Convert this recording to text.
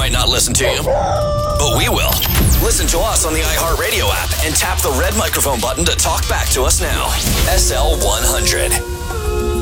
might not listen to you, but we will. Listen to us on the iHeartRadio app and tap the red microphone button to talk back to us now. SL100.